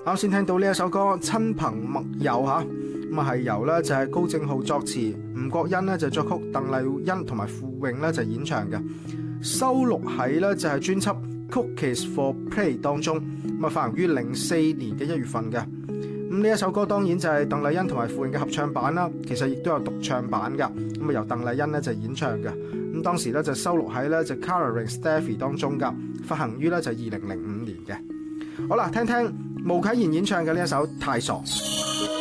啱先聽到呢一首歌《親朋密友》嚇，咁係由咧就係高正浩作詞，吳國欣咧就作曲，鄧麗欣同埋傅穎咧就演唱嘅，收錄喺咧就係專輯《Cookies for Play》當中，咁啊發行於04年嘅1月份嘅。咁呢一首歌當然就係鄧麗欣同埋傅穎嘅合唱版啦，其實亦都有獨唱版㗎，咁啊由鄧麗欣咧就演唱嘅。咁當時咧就收錄喺咧就 Colouring Steffi 當中㗎，發行於咧就2005年嘅。好啦，聽聽巫啟賢演唱嘅呢一首《太傻》。